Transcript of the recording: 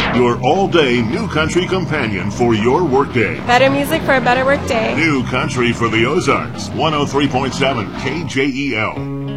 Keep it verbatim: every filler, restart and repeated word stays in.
Your all-day New Country companion for your workday. Better music for a better workday. New Country for the Ozarks, one oh three point seven K J E L.